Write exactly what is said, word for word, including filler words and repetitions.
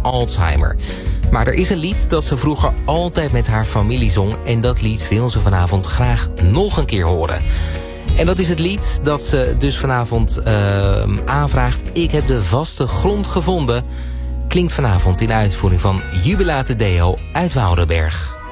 Alzheimer. Maar er is een lied dat ze vroeger altijd met haar familie zong. En dat lied wil ze vanavond graag nog een keer horen. En dat is het lied dat ze dus vanavond uh, aanvraagt. Ik heb de vaste grond gevonden. Klinkt vanavond in uitvoering van Jubilate Deo uit Woudenberg.